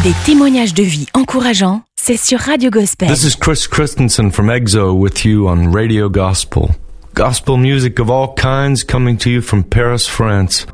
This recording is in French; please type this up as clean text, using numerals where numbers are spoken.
Des témoignages de vie encourageants, c'est sur Radio Gospel. This is Chris Christensen from EXO with you on Radio Gospel. Gospel music of all kinds coming to you from Paris, France.